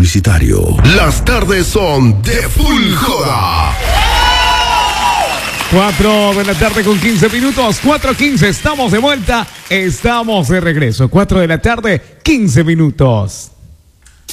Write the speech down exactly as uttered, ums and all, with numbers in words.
publicitario. Las tardes son de full joda. cuatro de la tarde con quince minutos, cuatro quince, estamos de vuelta, estamos de regreso, cuatro de la tarde, quince minutos.